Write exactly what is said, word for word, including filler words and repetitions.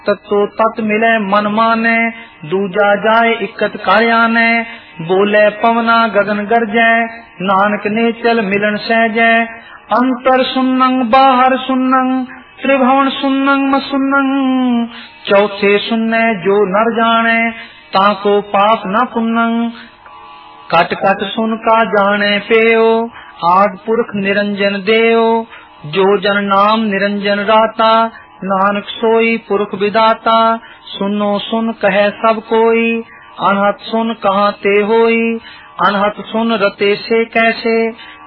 तत्तो तत् मिले मन माने, दूजा जाए इक्कत कार्याने। बोले पवना गगन गरजै, नानक ने चल मिलन सहजै। अंतर सुन्नंग बाहर सुन्नंग, त्रिभुवन सुन्नंग म सुन्नंग। चौथे सुन्ने जो नर जाने, ताको पाप न पुन्नंग। कट कट सुन का जाने पेयो, आद पुरख निरंजन देयो। जो जन नाम निरंजन राता, नानक सोई पुरख विदाता। सुनो सुन कहे सब कोई, अनहत सुन कहाँ ते होई। अनहत सुन रते से कैसे,